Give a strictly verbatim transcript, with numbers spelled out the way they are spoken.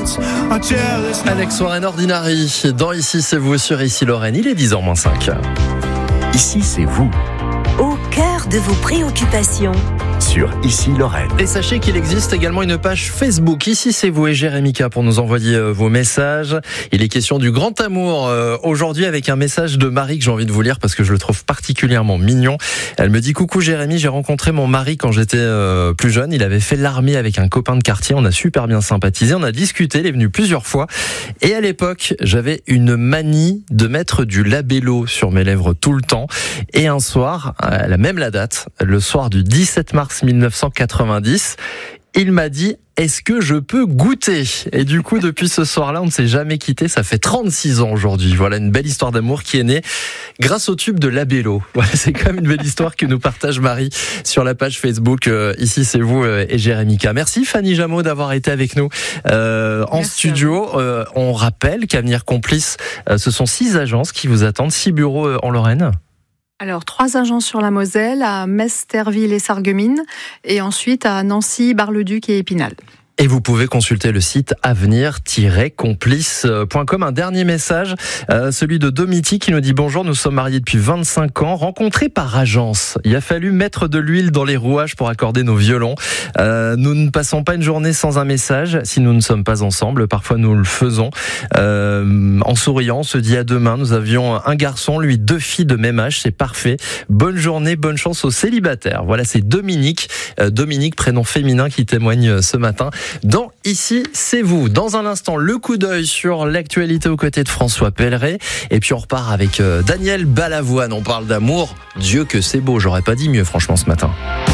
Alex Warren Ordinary, dans Ici c'est vous sur Ici Lorraine, il est dix heures moins cinq. Ici c'est vous. Au cœur de vos préoccupations. Sur Ici Lorraine. Et sachez qu'il existe également une page Facebook. Ici c'est vous et Jérémy K pour nous envoyer euh, vos messages. Il est question du grand amour euh, aujourd'hui avec un message de Marie que j'ai envie de vous lire parce que je le trouve particulièrement mignon. Elle me dit: coucou Jérémy, j'ai rencontré mon mari quand j'étais euh, plus jeune. Il avait fait l'armée avec un copain de quartier. On a super bien sympathisé, on a discuté, il est venu plusieurs fois. Et à l'époque, j'avais une manie de mettre du labello sur mes lèvres tout le temps. Et un soir, elle a même la date, le soir du dix-sept mars mille neuf cent quatre-vingt-dix, il m'a dit: est-ce que je peux goûter? Et du coup, depuis ce soir-là, on ne s'est jamais quitté. Ça fait trente-six ans aujourd'hui. Voilà une belle histoire d'amour qui est née grâce au tube de Labello. Voilà, c'est quand même une belle histoire que nous partage Marie sur la page Facebook. Euh, ici, c'est vous euh, et Jérémy K. Merci Fanny Jameau d'avoir été avec nous euh, en Merci studio. Euh, on rappelle qu'Avenir Complice, euh, ce sont six agences qui vous attendent, six bureaux euh, en Lorraine. Alors, trois agences sur la Moselle, à Metz, Terville et Sarreguemines, et ensuite à Nancy, Bar-le-Duc et Épinal. Et vous pouvez consulter le site avenir tiret complice point com. Un dernier message, euh, celui de Domiti qui nous dit: bonjour, nous sommes mariés depuis vingt-cinq ans, rencontrés par agence. Il a fallu mettre de l'huile dans les rouages pour accorder nos violons. Euh, nous ne passons pas une journée sans un message si nous ne sommes pas ensemble. Parfois nous le faisons. Euh, en souriant, on se dit à demain. Nous avions un garçon, lui deux filles de même âge, c'est parfait. Bonne journée, bonne chance aux célibataires. Voilà, c'est Dominique. Euh, Dominique, prénom féminin, qui témoigne ce matin. Dans Ici, c'est vous. Dans un instant, le coup d'œil sur l'actualité aux côtés de François Pelleret. Et puis on repart avec Daniel Balavoine. On parle d'amour. Dieu que c'est beau. J'aurais pas dit mieux, franchement, ce matin.